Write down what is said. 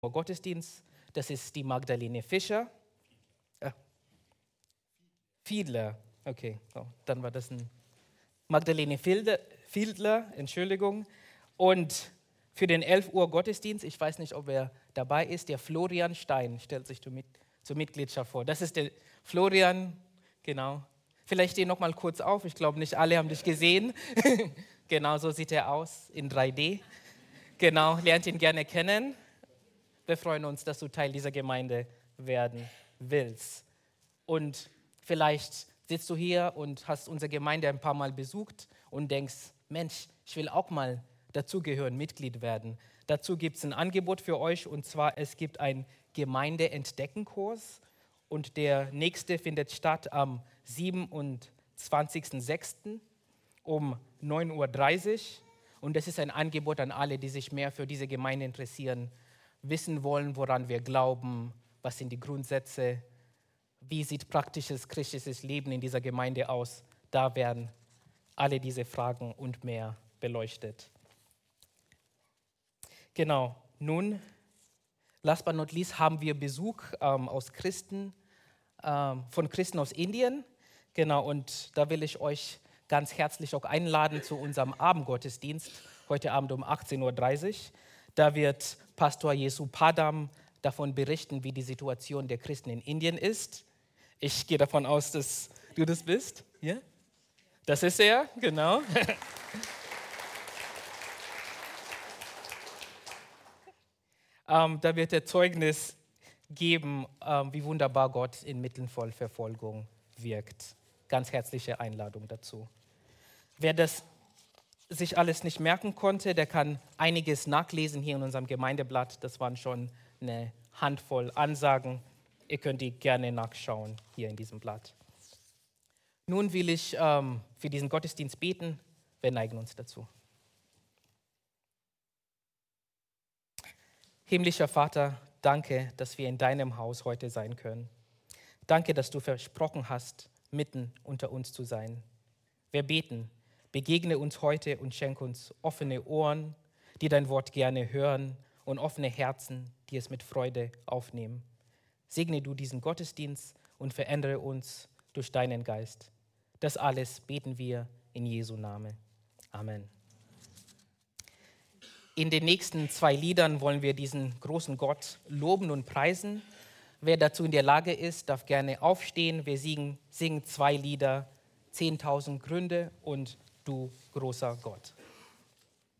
Gottesdienst. Das ist die Magdalene Fischer. Fiedler, okay, oh, dann war das ein Magdalene Fiedler, Entschuldigung. Und für den 11 Uhr Gottesdienst, ich weiß nicht, ob er dabei ist, der Florian Stein stellt sich zur Mitgliedschaft vor. Das ist der Florian, genau. Vielleicht steh noch mal kurz auf, ich glaube, nicht alle haben dich gesehen. Genau, so sieht er aus in 3D. Genau, lernt ihn gerne kennen. Wir freuen uns, dass du Teil dieser Gemeinde werden willst. Und vielleicht sitzt du hier und hast unsere Gemeinde ein paar Mal besucht und denkst, Mensch, ich will auch mal dazugehören, Mitglied werden. Dazu gibt es ein Angebot für euch, und zwar es gibt einen Gemeindeentdeckenkurs und der nächste findet statt am 27.06. um 9.30 Uhr. Und das ist ein Angebot an alle, die sich mehr für diese Gemeinde interessieren, wissen wollen, woran wir glauben, was sind die Grundsätze, wie sieht praktisches christliches Leben in dieser Gemeinde aus. Da werden alle diese Fragen und mehr beleuchtet. Genau, nun, last but not least, haben wir Besuch von Christen aus Indien. Genau, und da will ich euch ganz herzlich auch einladen zu unserem Abendgottesdienst, heute Abend um 18.30 Uhr. Da wird Pastor Jesu Padam davon berichten, wie die Situation der Christen in Indien ist. Ich gehe davon aus, dass du das bist. Ja? Das ist er, genau. Da wird er Zeugnis geben, wie wunderbar Gott inmitten von Verfolgung wirkt. Ganz herzliche Einladung dazu. Wer das sich alles nicht merken konnte, der kann einiges nachlesen hier in unserem Gemeindeblatt. Das waren schon eine Handvoll Ansagen. Ihr könnt die gerne nachschauen hier in diesem Blatt. Nun will ich für diesen Gottesdienst beten. Wir neigen uns dazu. Himmlischer Vater, danke, dass wir in deinem Haus heute sein können. Danke, dass du versprochen hast, mitten unter uns zu sein. Wir beten, begegne uns heute und schenke uns offene Ohren, die dein Wort gerne hören, und offene Herzen, die es mit Freude aufnehmen. Segne du diesen Gottesdienst und verändere uns durch deinen Geist. Das alles beten wir in Jesu Namen. Amen. In den nächsten 2 Liedern wollen wir diesen großen Gott loben und preisen. Wer dazu in der Lage ist, darf gerne aufstehen. Wir singen 2 Lieder, 10.000 Gründe und Du großer Gott.